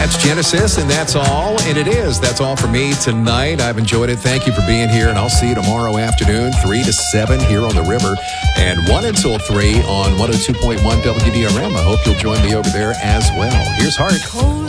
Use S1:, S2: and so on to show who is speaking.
S1: That's Genesis, and that's all. And it is. That's all for me tonight. I've enjoyed it. Thank you for being here, and I'll see you tomorrow afternoon, 3 to 7 here on the river, and 1 until 3 on 102.1 WDRM. I hope you'll join me over there as well. Here's Hart.